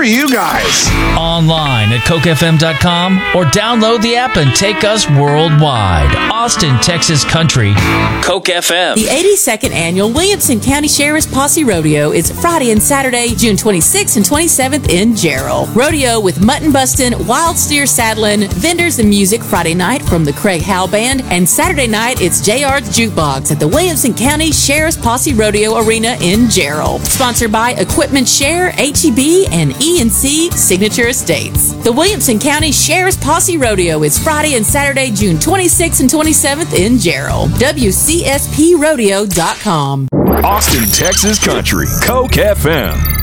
are you guys? Online at cokefm.com or download the app and take us worldwide. Austin, Texas Country, Coke FM. The 82nd Annual Williamson County Sheriff's Posse Rodeo is Friday and Saturday, June 26th and 27th in Jarrell. Rodeo with mutton bustin', wild steer saddling, vendors and music Friday night from the Craig Howe Band, and Saturday night it's JR's Jukebox at the Williamson County Sheriff's Posse Rodeo Arena in Jarrell. Sponsored by Equipment Share, HEB, and E&C Signature Estates. The Williamson County Sheriff's Posse Rodeo is Friday and Saturday, June 26th and 27th in Jarrell. WCSProdeo.com. Austin, Texas Country, Coke FM.